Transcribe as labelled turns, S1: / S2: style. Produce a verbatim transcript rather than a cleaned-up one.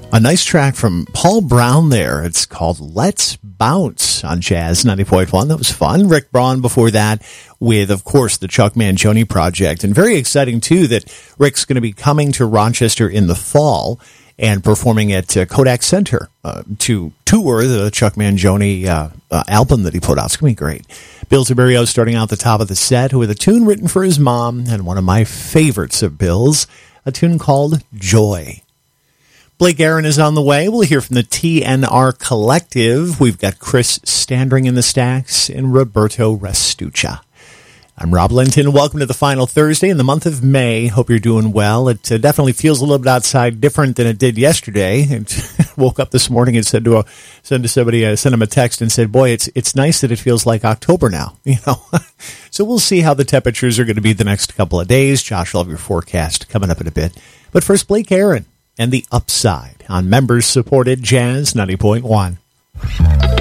S1: A nice track from Paul Brown there. It's called Let's Bounce on Jazz ninety point one. That was fun. Rick Braun before that with, of course, the Chuck Mangione Project. And very exciting, too, that Rick's going to be coming to Rochester in the fall and performing at uh, Kodak Center uh, to tour the Chuck Mangione uh, uh, album that he put out. It's going to be great. Bill Tiberio starting out the top of the set with a tune written for his mom and one of my favorites of Bill's, a tune called Joy. Blake Aaron is on the way. We'll hear from the T N R Collective. We've got Chris Standring in the stacks and Roberto Restuccia. I'm Rob Linton. Welcome to the final Thursday in the month of May. Hope you're doing well. It uh, definitely feels a little bit outside different than it did yesterday. And woke up this morning and said to a, said to somebody, uh, sent him a text and said, boy, it's it's nice that it feels like October now. You know, so we'll see how the temperatures are going to be the next couple of days. Josh will have your forecast coming up in a bit. But first, Blake Aaron and the Upside on members-supported Jazz ninety point one.